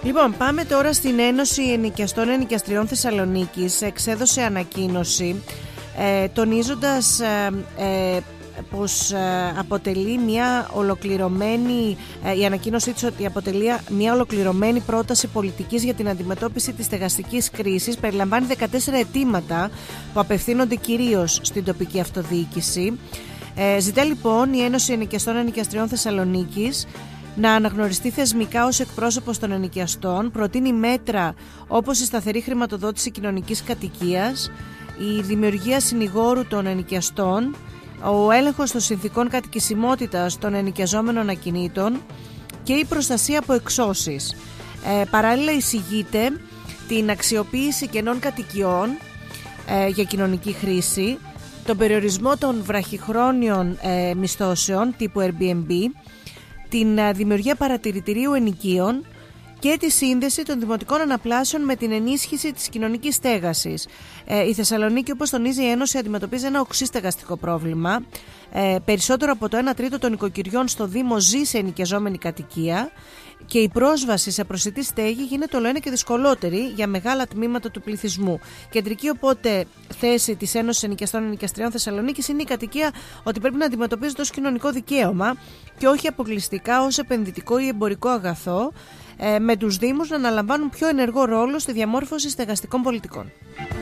Λοιπόν, πάμε τώρα στην Ένωση Ενοικιαστών Ενοικιαστριών Θεσσαλονίκης. Εξέδωσε ανακοίνωση τονίζοντας πως αποτελεί μια ολοκληρωμένη, η ανακοίνωσή της ότι αποτελεί μια ολοκληρωμένη πρόταση πολιτικής για την αντιμετώπιση της στεγαστικής κρίσης. Περιλαμβάνει 14 αιτήματα που απευθύνονται κυρίως στην τοπική αυτοδιοίκηση. Ζητά λοιπόν η Ένωση Ενοικιαστών Ενοικιαστριών Θεσσαλονίκης να αναγνωριστεί θεσμικά ως εκπρόσωπος των ενοικιαστών, προτείνει μέτρα όπως η σταθερή χρηματοδότηση κοινωνικής κατοικίας, η δημιουργία συνηγόρου των ενοικιαστών, ο έλεγχος των συνθηκών κατοικησιμότητας των ενοικιαζόμενων ακινήτων και η προστασία από εξώσεις. Παράλληλα εισηγείται την αξιοποίηση κενών κατοικιών για κοινωνική χρήση, τον περιορισμό των βραχυχρόνιων μισθώσεων τύπου Airbnb, την δημιουργία παρατηρητηρίου ενοικίων και τη σύνδεση των δημοτικών αναπλάσεων με την ενίσχυση της κοινωνικής στέγασης. Η Θεσσαλονίκη, όπως τονίζει η Ένωση, αντιμετωπίζει ένα οξύ στεγαστικό πρόβλημα. Περισσότερο από το 1 τρίτο των οικοκυριών στο Δήμο ζει σε ενοικιαζόμενη κατοικία και η πρόσβαση σε προσιτή στέγη γίνεται όλο ένα και δυσκολότερη για μεγάλα τμήματα του πληθυσμού. Κεντρική οπότε θέση της Ένωσης Ενοικιαστών Ενοικιαστριών Θεσσαλονίκης είναι η κατοικία ότι πρέπει να αντιμετωπίζεται ως κοινωνικό δικαίωμα και όχι αποκλειστικά ως επενδυτικό ή εμπορικό αγαθό, με τους Δήμους να αναλαμβάνουν πιο ενεργό ρόλο στη διαμόρφωση στεγαστικών πολιτικών.